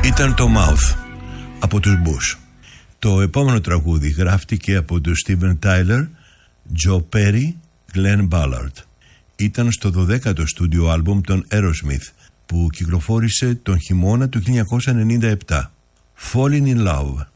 Ήταν το Mouth από τους Bush. Το επόμενο τραγούδι γράφτηκε από τους Steven Tyler, Joe Perry, Glenn Ballard. Ήταν στο 12ο στούντιο άλμπουμ των Aerosmith που κυκλοφόρησε τον χειμώνα του 1997. Falling in Love.